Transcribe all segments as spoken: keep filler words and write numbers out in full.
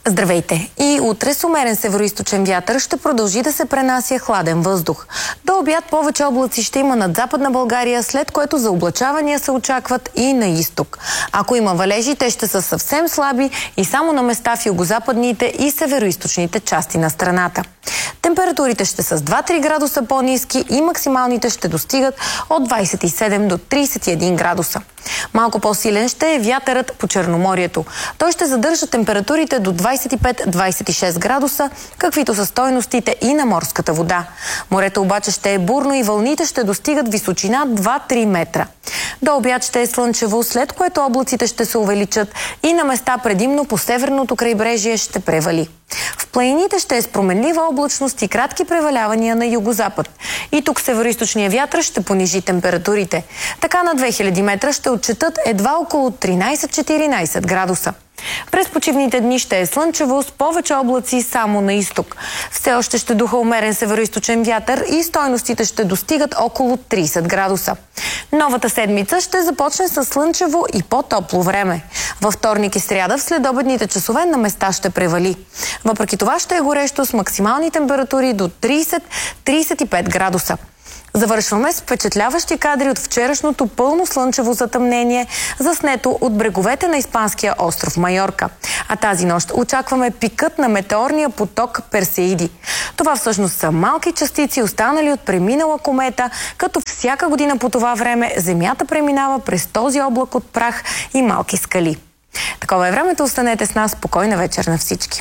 Здравейте! И утре с умерен североизточен вятър ще продължи да се пренася хладен въздух. До обяд повече облаци ще има над Западна България, след което заоблачавания се очакват и на изток. Ако има валежи, те ще са съвсем слаби и само на места в югозападните и североизточните части на страната. Температурите ще са с два-три градуса по-ниски и максималните ще достигат от двадесет и седем до тридесет и един градуса. Малко по-силен ще е вятърът по Черноморието. Той ще задържа температурите до двадесет и пет до двадесет и шест градуса, каквито са стойностите и на морската вода. Морето обаче ще е бурно и вълните ще достигат височина два-три метра. До обяд ще е слънчево, след което облаците ще се увеличат и на места предимно по северното крайбрежие ще превали. В планините ще е с променлива облачност и кратки превалявания на югозапад. И тук североизточния вятър ще понижи температурите. Така на две хиляди метра ще отчетат едва около тринадесет-четиринадесет градуса. През почивните дни ще е слънчево с повече облаци само на изток. Все още ще духа умерен североизточен вятър и стойностите ще достигат около тридесет градуса. Новата седмица ще започне с слънчево и по-топло време. Във вторник и сряда в следобедните часове на места ще превали. Въпреки това ще е горещо с максимални температури до тридесет до тридесет и пет градуса. Завършваме с впечатляващи кадри от вчерашното пълно слънчево затъмнение, заснето от бреговете на испанския остров Майорка. А тази нощ очакваме пикът на метеорния поток Персеиди. Това всъщност са малки частици, останали от преминала комета, като всяка година по това време Земята преминава през този облак от прах и малки скали. Такова е времето, останете с нас, спокойна вечер на всички.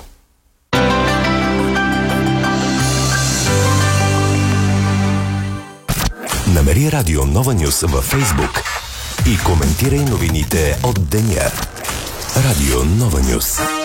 Намери Радио Нова Нюс във Фейсбук и коментирай новините от деня. Радио Нова Нюс.